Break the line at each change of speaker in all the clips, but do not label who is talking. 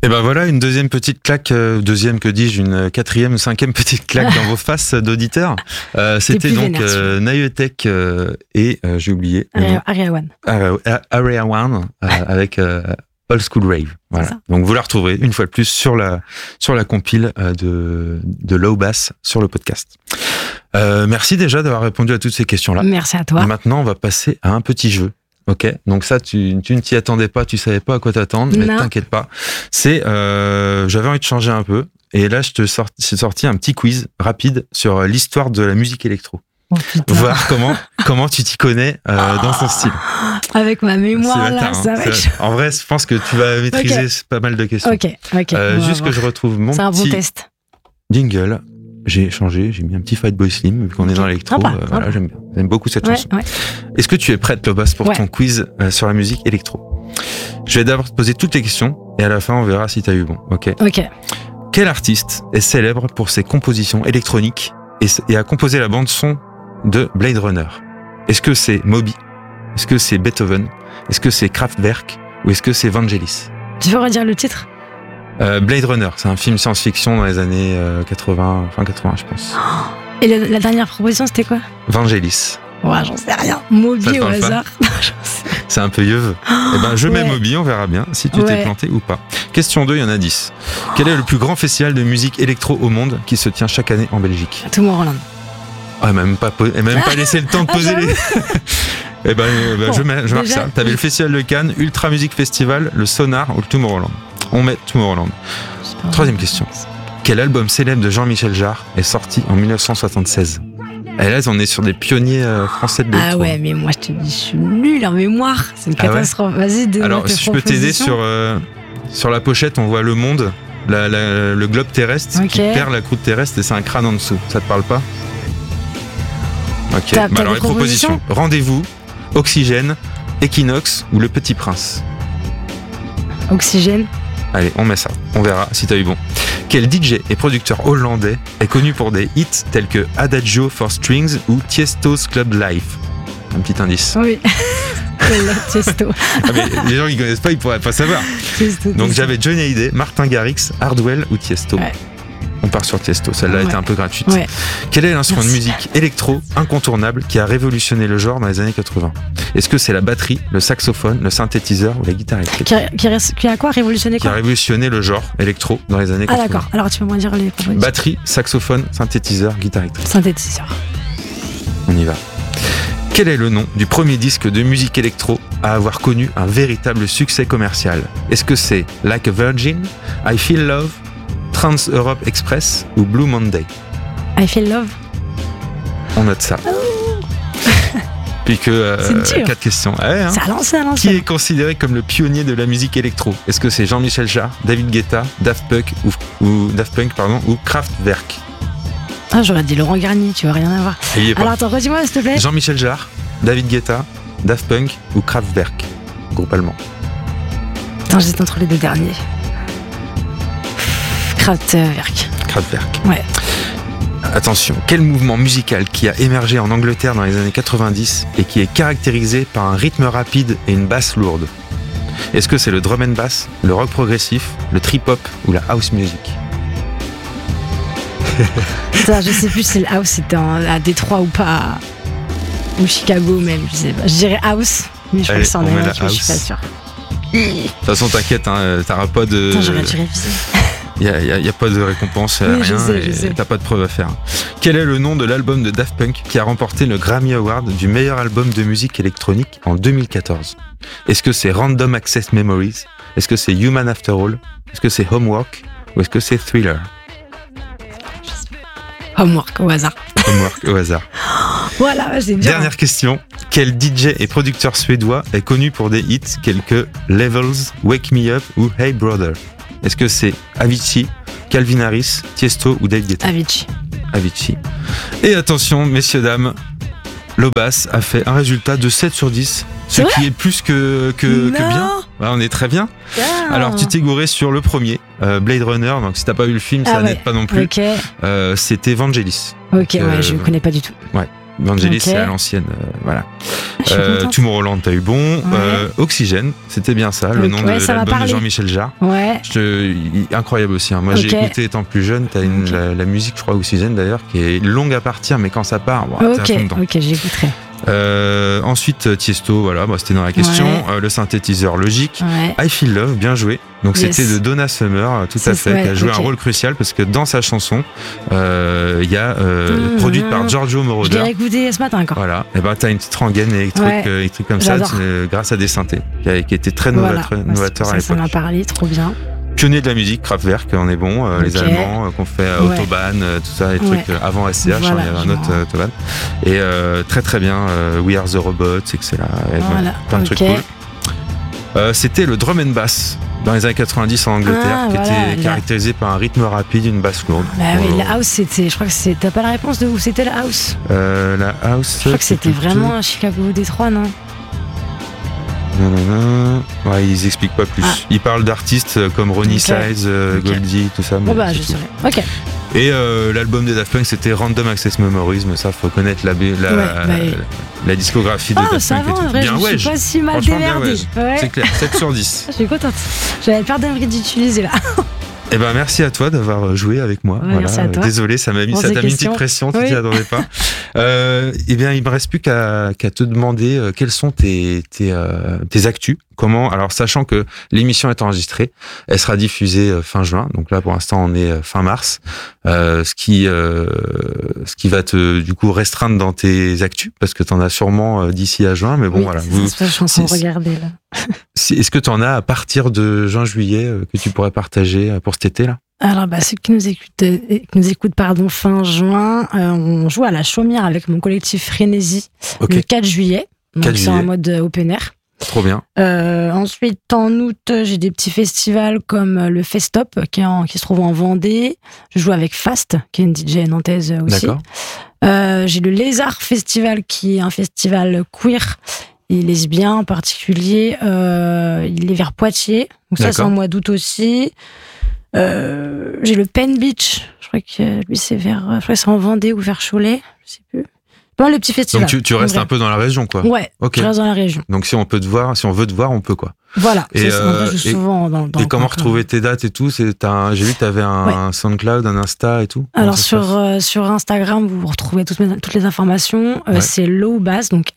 Et ben voilà, une deuxième petite claque, une quatrième ou cinquième petite claque dans vos faces d'auditeurs. C'était donc Naïetek et j'ai oublié.
Area One.
Area One avec Old School Rave. Voilà. Donc vous la retrouverez une fois de plus sur la compile de Low Bass sur le podcast. Merci déjà d'avoir répondu à toutes ces questions-là.
Merci à toi.
Et maintenant, on va passer à un petit jeu. Ok, donc ça, tu ne t'y attendais pas, tu savais pas à quoi t'attendre, mais t'inquiète pas. J'avais envie de changer un peu, et là, j'ai sorti un petit quiz rapide sur l'histoire de la musique électro.
Oh,
voir comment tu t'y connais dans son style.
Avec ma mémoire là, ça va être...
En vrai, je pense que tu vas maîtriser pas mal de questions.
Ok.
Juste que je retrouve mon
petit... C'est un bon test.
Jingle. J'ai changé, j'ai mis un petit Fatboy Slim, vu qu'on est dans l'électro. Voilà, j'aime bien. J'aime beaucoup cette chanson. Ouais. Est-ce que tu es prête, Lobas, pour ton quiz sur la musique électro? Je vais d'abord te poser toutes les questions, et à la fin, on verra si tu as eu bon. Ok. Quel artiste est célèbre pour ses compositions électroniques et a composé la bande-son de Blade Runner? Est-ce que c'est Moby? Est-ce que c'est Beethoven? Est-ce que c'est Kraftwerk? Ou est-ce que c'est Vangelis?
Tu veux redire le titre?
Blade Runner, c'est un film science-fiction dans les années 80, je pense.
Et la dernière proposition, c'était quoi?
Vangelis.
Ouais, j'en sais rien. Moby au hasard.
C'est un peu yeuve. Je mets Moby, on verra bien si tu t'es planté ou pas. Question 2, il y en a 10. Quel est le plus grand festival de musique électro au monde qui se tient chaque année en Belgique?
Tomorrowland.
Elle m'a même pas laissé le temps de poser les... je marque ça. T'avais le Festival de Cannes, Ultra Music Festival, le Sonar ou le Tomorrowland. On met Tomorrowland. Troisième question. Quel album célèbre de Jean-Michel Jarre est sorti en 1976? Et là, on est sur des pionniers français de l'électro.
Ah ouais, mais moi je te dis, je suis nulle en mémoire. C'est une catastrophe. Vas-y, donne-moi
Alors,
tes
si je peux t'aider sur la pochette, on voit le monde, le globe terrestre qui perd la croûte terrestre et c'est un crâne en dessous. Ça te parle pas? Ok. Alors les propositions. Rendez-vous, Oxygène, Equinox ou Le Petit Prince?
Oxygène.
Allez, on met ça. On verra si t'as eu bon. Quel DJ et producteur hollandais est connu pour des hits tels que Adagio for Strings ou Tiesto's Club Life? Un petit indice.
Oui. Tiesto.
Mais les gens qui connaissent pas, ils pourraient pas savoir. Donc j'avais Johnny Hallyday, Martin Garrix, Hardwell ou Tiesto. Ouais. On part sur Tiesto, celle-là était un peu gratuite. Ouais. Quel est l'instrument de musique électro incontournable qui a révolutionné le genre dans les années 80? Est-ce que c'est la batterie, le saxophone, le synthétiseur ou la guitare électrique?
Qui a quoi révolutionné quoi?
Qui a révolutionné le genre électro dans les années 80.
Ah d'accord, alors tu peux me dire les propositions.
Batterie, saxophone, synthétiseur, guitare électrique.
Synthétiseur.
On y va. Quel est le nom du premier disque de musique électro à avoir connu un véritable succès commercial? Est-ce que c'est Like a Virgin, I Feel Love, Trans Europe Express ou Blue Monday?
I Feel Love.
On note ça. Puis que 4 questions.
C'est à l'ancienne.
Qui est considéré comme le pionnier de la musique électro? Est-ce que c'est Jean-Michel Jarre, David Guetta, Daft Punk ou Kraftwerk?
Ah, j'aurais dit Laurent Garnier, tu vois, rien à voir. Alors attends, redis-moi s'il te plaît.
Jean-Michel Jarre, David Guetta, Daft Punk ou Kraftwerk, groupe allemand.
Attends, j'hésite entre les deux derniers. Kraftwerk. Ouais.
Attention, quel mouvement musical qui a émergé en Angleterre dans les années 90 et qui est caractérisé par un rythme rapide et une basse lourde? Est-ce que c'est le drum and bass, le rock progressif, le trip-hop ou la house music?
Ça, je sais plus si le house c'était à Détroit ou pas, ou Chicago même, je sais pas. Je dirais house, mais je crois que c'est en Amérique, je suis pas sûre.
De toute façon, t'inquiète, t'auras pas de...
Attends, j'aurais dû réviser.
Il n'y a pas de récompense,
oui,
rien,
je sais.
T'as pas de preuve à faire. Quel est le nom de l'album de Daft Punk qui a remporté le Grammy Award du meilleur album de musique électronique en 2014? Est-ce que c'est Random Access Memories? Est-ce que c'est Human After All? Est-ce que c'est Homework? Ou est-ce que c'est Thriller?
Homework au hasard. Voilà, c'est bien.
Dernière question. Quel DJ et producteur suédois est connu pour des hits tels que Levels, Wake Me Up ou Hey Brother? Est-ce que c'est Avicii, Calvin Harris, Tiesto ou David Guetta? Avicii. Et attention, messieurs, dames, Lobas a fait un résultat de 7 sur 10, ce qui est plus que bien. Ouais, on est très bien. Alors, tu t'es gouré sur le premier, Blade Runner, donc si t'as pas vu le film, ça n'aide pas non plus.
Okay.
C'était Vangelis.
Ok, je connais pas du tout.
Ouais. Vangelis, c'est à l'ancienne, voilà. Tomorrowland, t'as eu bon. Oxygène, c'était bien ça, le nom de l'album de Jean-Michel Jarre.
Ouais.
Incroyable aussi. Hein. Moi, j'ai écouté étant plus jeune. T'as la musique, je crois, Oxygène d'ailleurs, qui est longue à partir, mais quand ça part, t'es à fond dedans.
Ok, j'écouterai.
Ensuite, Tiesto, voilà, c'était dans la question. Le synthétiseur Logique. I Feel Love, bien joué. Donc c'était de Donna Summer, tout à fait, qui a joué un rôle crucial parce que dans sa chanson, il y a produite par Giorgio Moroder.
Je l'ai écouté ce matin encore.
Voilà. Et t'as une petite rengaine électrique comme ça, grâce à des synthés, qui était très novateur à l'époque.
Ça m'a parlé, trop bien.
Pionnier de la musique, Kraftwerk, on est bon, les Allemands qu'on fait Autobahn, tout ça, les trucs avant SCH, il y avait un autre Autobahn. Et très très bien, We Are the Robots, etc. Plein de trucs cool. C'était le drum and bass dans les années 90 en Angleterre, qui était caractérisé par un rythme rapide, une basse lourde.
Oui, la house, c'était, je crois que c'est, t'as pas la réponse de où c'était la house?
La house.
Je crois que c'était vraiment à Chicago ou Détroit, non?
Ouais, ils expliquent pas plus. Ils parlent d'artistes comme Ronnie Size, Goldie, tout ça.
Bon je saurais. Ok.
Et l'album des Daft Punk, c'était Random Access Memories, mais ça, faut connaître la discographie des Daft Punk.
Ça va, en vrai, je suis pas si mal démerdée.
C'est clair, 7 sur 10.
Je suis contente. J'avais peur d'envie d'utiliser là.
Eh ben, merci à toi d'avoir joué avec moi.
Merci à toi.
Désolé, ça t'a mis une petite pression, tu t'y attendais pas. Eh bien, il me reste plus qu'à te demander quels sont tes actus. Comment, alors sachant que l'émission est enregistrée, elle sera diffusée fin juin. Donc là, pour l'instant, on est fin mars. Ce qui va te du coup restreindre dans tes actus parce que t'en as sûrement d'ici à juin. Mais bon, voilà.
Je suis en train de regarder là.
Est-ce que t'en as à partir de juin-juillet que tu pourrais partager pour cet été là?
Alors, ceux qui nous écoutent, fin juin, on joue à la Chaumière avec mon collectif Frénésie le 4 juillet. Donc, c'est en mode open air.
Trop bien.
Ensuite, en août, j'ai des petits festivals comme le Festop, qui se trouve en Vendée. Je joue avec Fast, qui est une DJ nantaise aussi.
D'accord.
J'ai le Lézard Festival, qui est un festival queer et lesbien en particulier. Il est vers Poitiers. Donc ça, c'est en mois d'août aussi. J'ai le Penn Beach. Je crois que lui, c'est c'est en Vendée ou vers Cholet. Je sais plus. Pas le petit festival.
Donc tu restes un peu dans la région, quoi.
Ouais. Je reste dans la région.
Donc si on veut te voir, on peut, quoi.
Voilà. Et souvent dans
comment retrouver tes dates et tout? J'ai vu que tu avais un SoundCloud, un Insta et tout.
Alors sur Instagram, vous retrouvez toutes les informations. C'est Lowbass, donc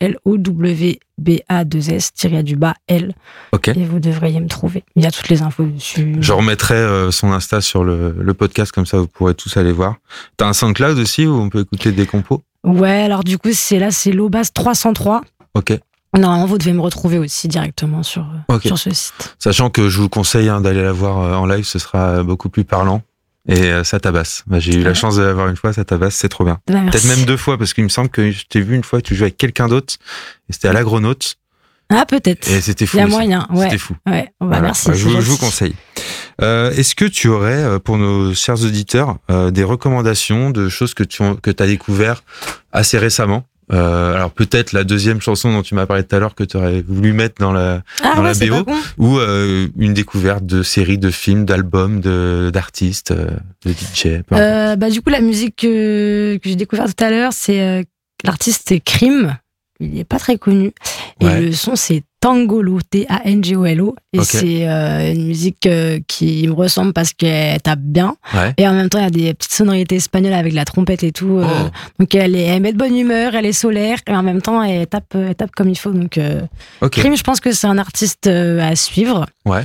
LOWBA2S-L. Et vous devriez me trouver. Il y a toutes les infos dessus.
Je remettrai son Insta sur le podcast, comme ça vous pourrez tous aller voir. T'as un SoundCloud aussi où on peut écouter des compos? Ouais,
alors du coup c'est Lowbass 303.
Ok.
Normalement, vous devez me retrouver aussi directement sur ce site.
Sachant que je vous conseille d'aller la voir en live, ce sera beaucoup plus parlant. Et ça tabasse. J'ai eu la chance de la voir une fois, ça tabasse, c'est trop bien. Peut-être même 2 fois, parce qu'il me semble que je t'ai vu une fois, tu jouais avec quelqu'un d'autre, et c'était à l'Agronaute.
Ah, peut-être.
Et c'était fou.
Il y a moyen,
C'était fou.
Ouais, merci.
Je vous conseille. Est-ce que tu aurais, pour nos chers auditeurs, des recommandations de choses que tu as découvert assez récemment? Alors peut-être la deuxième chanson dont tu m'as parlé tout à l'heure que tu aurais voulu mettre dans la BO, ou une découverte de séries, de films, d'albums, d'artistes, de DJ.
Du coup, la musique que j'ai découverte tout à l'heure, c'est l'artiste c'est Crime. Il n'est pas très connu. Et le son, c'est Tangolo, Tangolo. Et c'est une musique qui me ressemble parce qu'elle tape bien. Et en même temps, il y a des petites sonorités espagnoles avec la trompette et tout. Donc, elle met de bonne humeur, elle est solaire. Et en même temps, elle tape comme il faut. Donc, Crime, je pense que c'est un artiste à suivre.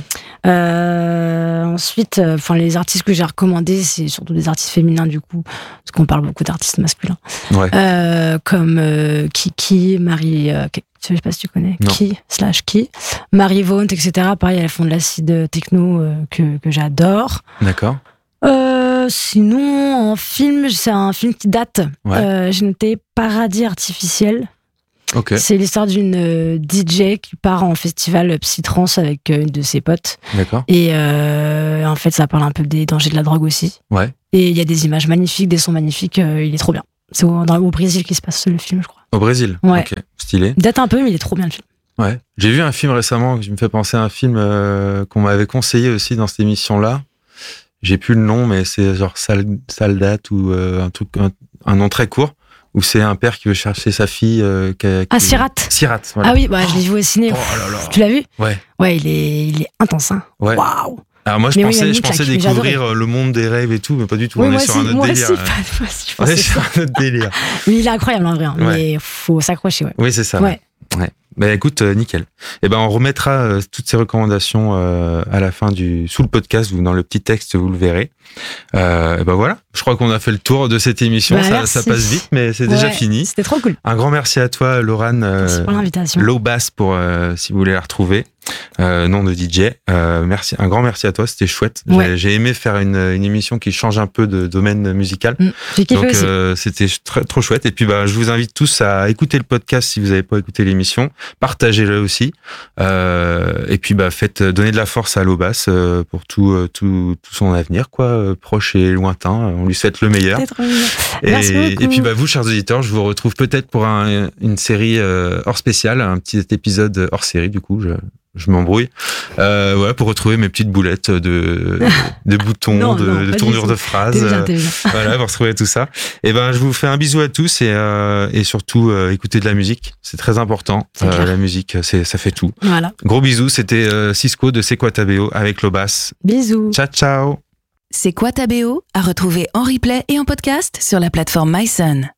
Ensuite, les artistes que j'ai recommandés, c'est surtout des artistes féminins, du coup. Parce qu'on parle beaucoup d'artistes masculins. Comme Kiki, Marie... je sais pas si tu connais. Qui Marie Vaughn, etc. Pareil, elles font de l'acide techno que j'adore.
D'accord.
Sinon, en film, c'est un film qui date. J'ai noté Paradis artificiel. C'est l'histoire d'une DJ qui part en festival psytrance avec une de ses potes.
D'accord.
Et en fait, ça parle un peu des dangers de la drogue aussi. Et il y a des images magnifiques, des sons magnifiques. Il est trop bien. C'est au Brésil qui se passe le film, je crois.
Au Brésil? Ok, stylé.
Date un peu, mais il est trop bien le film.
J'ai vu un film récemment qui me fait penser à un film qu'on m'avait conseillé aussi dans cette émission-là. J'ai plus le nom, mais c'est genre Saldat ou un nom très court, où c'est un père qui veut chercher sa fille.
Sirat.
Sirat, voilà.
Ah oui, je l'ai vu au ciné.
Oh là là.
Tu l'as vu ?
Ouais.
Ouais, il est intense. Hein.
Ouais.
Waouh.
Alors moi, je pensais découvrir le monde des rêves et tout, mais pas du tout.
Oui,
on est sur un autre délire. On est sur un autre délire.
Mais il est incroyable en vrai, mais il faut s'accrocher. Ouais.
Oui, c'est ça.
Ouais.
Bah écoute, nickel. Et ben on remettra toutes ces recommandations à la fin sous le podcast ou dans le petit texte, vous le verrez. Et ben voilà. Je crois qu'on a fait le tour de cette émission. Ça passe vite, mais c'est déjà fini.
C'était trop cool.
Un grand merci à toi, Laurane.
Merci pour l'invitation.
Low Bass pour si vous voulez la retrouver. Nom de DJ. Merci, un grand merci à toi. C'était chouette. Ouais. J'ai aimé faire une émission qui change un peu de domaine musical.
Donc
c'était trop chouette. Et puis je vous invite tous à écouter le podcast si vous n'avez pas écouté l'émission. Partagez-le aussi. Et puis donnez de la force à Low Bass pour tout son avenir, quoi, proche et lointain. On lui souhaite le meilleur. Et puis vous, chers auditeurs, je vous retrouve peut-être pour une série hors spéciale, un petit épisode hors série. Du coup, je m'embrouille. Pour retrouver mes petites boulettes de boutons, de tournures de phrases.
T'es bien.
Voilà, pour retrouver tout ça. Et je vous fais un bisou à tous et surtout écoutez de la musique. C'est très important. La musique, ça fait tout.
Voilà.
Gros bisous. C'était Cisco de C'est quoi ta BO avec Low Bass.
Bisous.
Ciao, ciao.
C'est quoi ta BO à retrouver en replay et en podcast sur la plateforme MySun.